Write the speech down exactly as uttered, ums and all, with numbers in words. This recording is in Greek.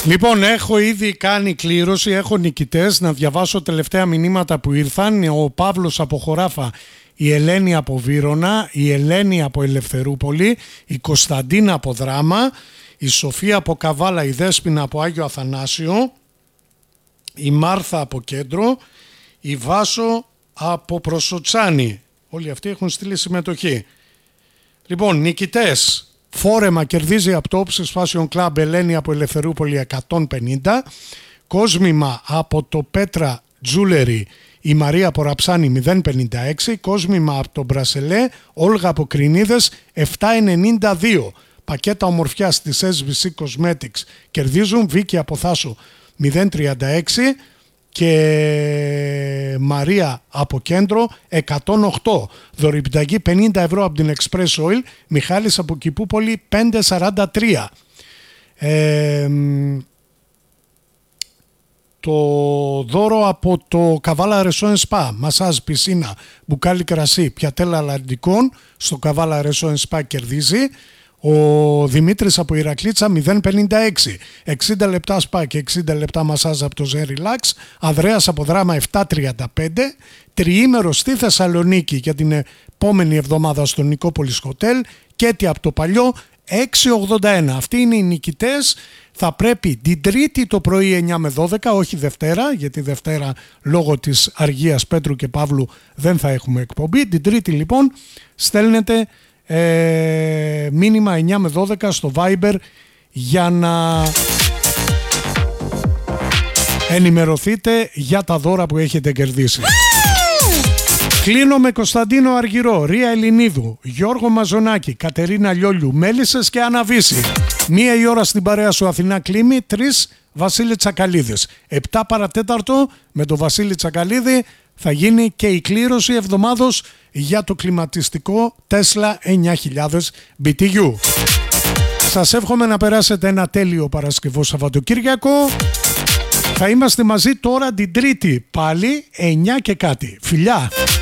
Λοιπόν, έχω ήδη κάνει κλήρωση, έχω νικητές. Να διαβάσω τελευταία μηνύματα που ήρθαν. Ο Παύλος από Χωράφα, η Ελένη από Βύρωνα, η Ελένη από Ελευθερούπολη, η Κωνσταντίνα από Δράμα, η Σοφία από Καβάλα, η Δέσποινα από Άγιο Αθανάσιο, η Μάρθα από Κέντρο, η Βάσο από Προσοτσάνη. Όλοι αυτοί έχουν στείλει συμμετοχή. Λοιπόν, νικητές. Φόρεμα κερδίζει από το Όψης Fashion Club, Ελένη από Ελευθερούπολη εκατόν πενήντα. Κόσμημα από το Πέτρα Jewelry, η Μαρία από Ραψάνη μηδέν πενήντα έξι. Κόσμημα από το Μπρασελέ, Όλγα από Κρινίδες επτακόσια ενενήντα δύο. Πακέτα ομορφιάς της ες βι σι Cosmetics κερδίζουν Βίκη από Θάσο μηδέν τριάντα έξι και Μαρία από Κέντρο εκατόν οκτώ. Δωρεπιταγή πενήντα ευρώ από την Express Oil, Μιχάλης από Κηπούπολη πεντακόσια σαράντα τρία. Ε, το δώρο από το Καβάλα Ρεσόεν Σπα, μασάζ, πισίνα, μπουκάλι κρασί, πιατέλα αλλαντικών στο Καβάλα Ρεσόεν Σπα κερδίζει. Ο Δημήτρης από Ηρακλήτσα μηδέν πενήντα έξι. εξήντα λεπτά σπα και εξήντα λεπτά μασάζ από το Zen Relax. Ανδρέας από Δράμα επτακόσια τριάντα πέντε. Τριήμερο στη Θεσσαλονίκη για την επόμενη εβδομάδα στο Νικόπολης Hotel. Κέτι από το Παλιό εξακόσια ογδόντα ένα. Αυτοί είναι οι νικητές. Θα πρέπει την Τρίτη το πρωί εννιά με δώδεκα, όχι Δευτέρα, γιατί Δευτέρα λόγω της αργίας Πέτρου και Παύλου δεν θα έχουμε εκπομπή. Την Τρίτη λοιπόν στέλνετε Ε, μήνυμα εννιά με δώδεκα στο Viber για να ενημερωθείτε για τα δώρα που έχετε κερδίσει. Κλείνω με Κωνσταντίνο Αργυρό, Ρία Ελληνίδου, Γιώργο Μαζονάκη, Κατερίνα Λιόλιου, Μέλισσες και Αναβίση. Μία η ώρα στην παρέα σου Αθηνά Κλίμη, τρεις Βασίλη Τσακαλίδης. Επτά παρατέταρτο με τον Βασίλη Τσακαλίδη θα γίνει και η κλήρωση εβδομάδος για το κλιματιστικό Tesla εννιά χιλιάδες μπι τι γιου. Σας εύχομαι να περάσετε ένα τέλειο Παρασκευό Σαββατοκύριακο. Θα είμαστε μαζί τώρα την Τρίτη πάλι εννιά και κάτι. Φιλιά!